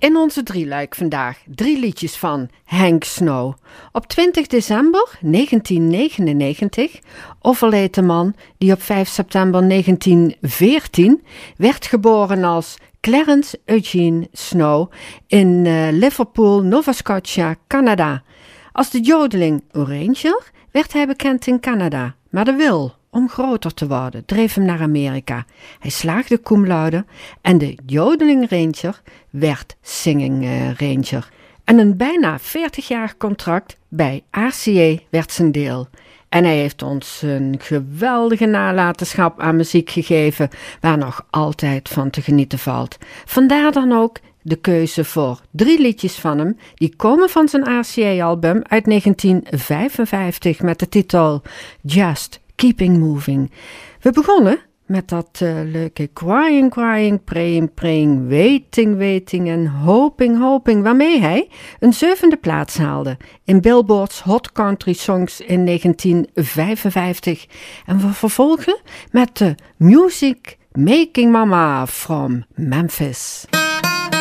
In onze drieluik vandaag 3 liedjes van Hank Snow. Op 20 december 1999 overleed de man die op 5 september 1914 werd geboren als Clarence Eugene Snow in Liverpool, Nova Scotia, Canada. Als de jodeling Ranger werd hij bekend in Canada, maar de wil om groter te worden dreef hem naar Amerika. Hij slaagde cum laude en de jodeling Ranger werd singing Ranger. En een bijna 40-jarig contract bij RCA werd zijn deel. En hij heeft ons een geweldige nalatenschap aan muziek gegeven, waar nog altijd van te genieten valt. Vandaar dan ook de keuze voor 3 liedjes van hem, die komen van zijn RCA-album uit 1955 met de titel Just Keeping Moving. We begonnen met dat leuke Crying, Crying, Praying, Praying, Waiting, Waiting en Hoping, Hoping, waarmee hij een 7e plaats haalde in Billboard's Hot Country Songs in 1955. En we vervolgen met de Music Making Mama from Memphis.